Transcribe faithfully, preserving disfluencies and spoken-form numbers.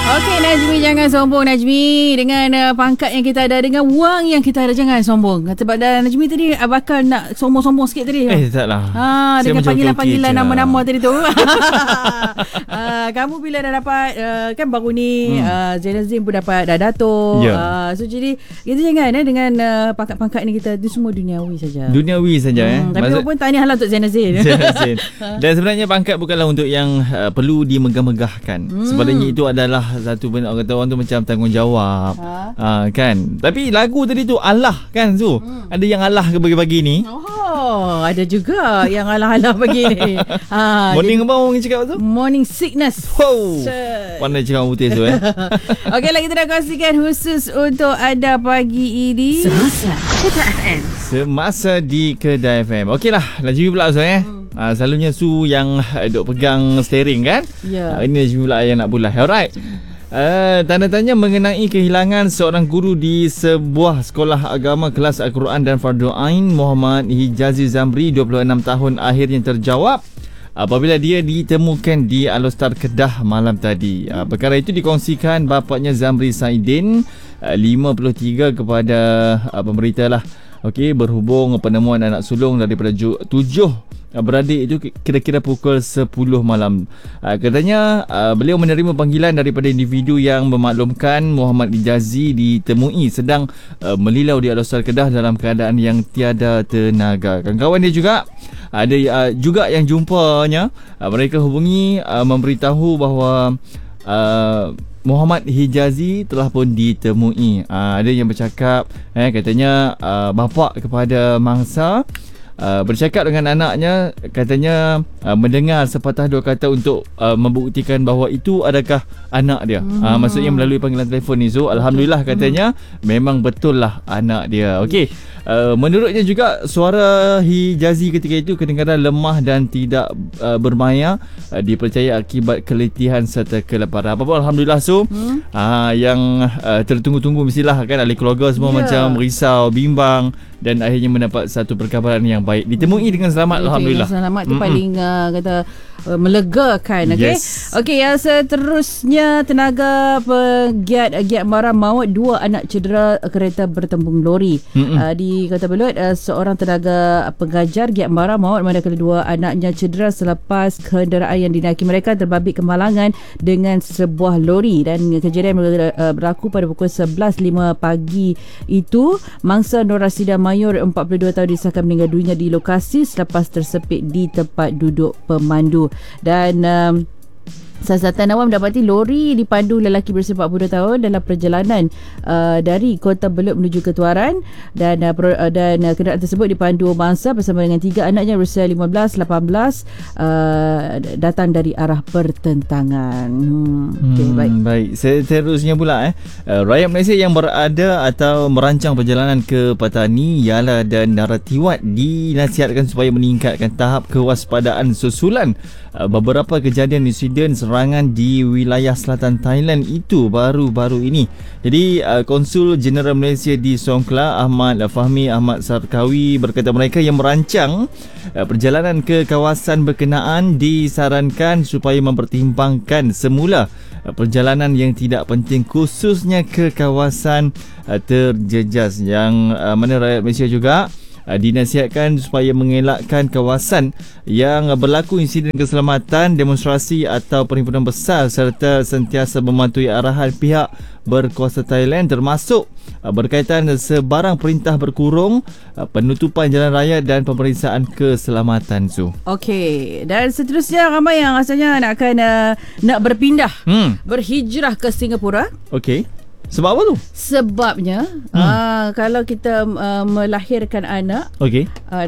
Okey Najmi, jangan sombong Najmi. Dengan uh, pangkat yang kita ada, dengan wang yang kita ada, jangan sombong. Sebab dah Najmi tadi uh, bakal nak sombong-sombong sikit tadi. Eh taklah. Ha, dengan panggilan-panggilan okay, nama-nama tadi tu. uh, kamu bila dah dapat uh, kan baru ni hmm. uh, Zainal Zain pun dapat dah Dato'. Yeah. Uh, so jadi kita jangan eh, dengan uh, pangkat-pangkat ni kita itu semua duniawi saja. Duniawi saja hmm, eh. Tapi Maksud... pun tahniah lah untuk Zainal Zain. Zainal Zain. Dan sebenarnya pangkat bukanlah untuk yang uh, perlu dimegah-megahkan. Hmm. Sebenarnya itu adalah satu benda, orang kata orang tu macam tanggungjawab. Ha? Uh, kan. Tapi lagu tadi tu Allah kan Zu. Hmm. Ada yang Allah ke bagi-bagi ni. Oh, ada juga yang Allah-Allah bagi ni. Ha, morning apa orang cakap tu? Morning sickness. Wow. Pandai cakap putih tu eh. Okeylah, kita nak kongsikan khusus untuk anda pagi ini. Semasa Kedai F M. Semasa di Kedai F M. Okeylah, Najmi pula Su eh. Hmm. Uh, selalunya Su yang uh, duk pegang steering kan. Ya. Yeah. Uh, ini Najmi pula yang nak bulah. Alright. Uh, tanda tanya mengenai kehilangan seorang guru di sebuah sekolah agama kelas Al-Quran dan Fardu Ain, Muhammad Hijazi Zamri, dua puluh enam tahun, akhirnya terjawab apabila dia ditemukan di Alostar Kedah malam tadi. Uh, perkara itu dikongsikan bapaknya Zamri Saidin, uh, lima puluh tiga, kepada uh, pemberita lah. Okey, berhubung penemuan anak sulung daripada ju- tujuh beradik itu kira-kira pukul sepuluh malam. Uh, katanya uh, beliau menerima panggilan daripada individu yang memaklumkan Muhammad Hijazi ditemui sedang uh, melilau di Alostar Kedah dalam keadaan yang tiada tenaga. Kawan-kawan dia juga ada uh, juga yang jumpanya. Uh, mereka hubungi uh, memberitahu bahawa uh, Muhammad Hijazi telah pun ditemui. Uh, ada yang bercakap eh, katanya uh, bapa kepada mangsa Uh, bercakap dengan anaknya, katanya uh, mendengar sepatah dua kata untuk uh, membuktikan bahawa itu adakah anak dia. Hmm. Uh, maksudnya melalui panggilan telefon ni. So alhamdulillah katanya hmm. memang betul lah anak dia. Okey. Uh, menurutnya juga suara Hijazi ketika itu kadang-kadang lemah dan tidak uh, bermaya, uh, dipercaya akibat keletihan serta kelaparan. Apa pun alhamdulillah so hmm. uh, yang uh, tertunggu-tunggu mestilah kan ahli keluarga semua yeah. macam risau, bimbang, dan akhirnya mendapat satu perkabaran yang baik. Ditemui dengan selamat. Okay, alhamdulillah. Selamat tu paling uh, kata uh, melegakan. Okey. Yes. Okey, yang seterusnya, tenaga pegiat giat mara maut dua anak cedera kereta bertembung lori. Uh, di Kota Belud, uh, seorang tenaga pengajar giat mara maut manakala dua anaknya cedera selepas kenderaan yang dinaiki mereka terbabit kemalangan dengan sebuah lori. Dan kejadian berlaku pada pukul sebelas lima pagi itu. Mangsa Nur Rasida Mayor, empat puluh dua tahun, disahkan meninggal dunia di lokasi selepas tersepit di tempat duduk pemandu. Dan um, Siasatan awam mendapati lori dipandu lelaki berusia empat puluh dua tahun dalam perjalanan uh, dari Kota Belud menuju ke Tuaran, dan uh, pro, uh, dan uh, kenderaan tersebut dipandu mangsa bersama dengan tiga anaknya berusia lima belas, lapan belas, uh, datang dari arah pertentangan. Hmm, okay, hmm, baik. Baik. Seterusnya pula eh, uh, rakyat Malaysia yang berada atau merancang perjalanan ke Patani, Yala dan Naratiwat dinasihatkan supaya meningkatkan tahap kewaspadaan susulan uh, beberapa kejadian insiden serangan di wilayah selatan Thailand itu baru-baru ini. Jadi uh, Konsul Jeneral Malaysia di Songkla, Ahmad Fahmi Ahmad Sarkawi, berkata mereka yang merancang uh, perjalanan ke kawasan berkenaan disarankan supaya mempertimbangkan semula uh, perjalanan yang tidak penting, khususnya ke kawasan uh, terjejas, yang uh, mana rakyat Malaysia juga dinasihatkan supaya mengelakkan kawasan yang berlaku insiden keselamatan, demonstrasi atau perhimpunan besar, serta sentiasa mematuhi arahan pihak berkuasa Thailand, termasuk berkaitan sebarang perintah berkurung, penutupan jalan raya dan pemeriksaan keselamatan. Su. Okey, dan seterusnya ramai yang rasanya nak akan uh, nak berpindah, hmm. berhijrah ke Singapura. Okey. Sebab apa tu? Sebabnya hmm. uh, kalau kita uh, melahirkan anak, okay. uh,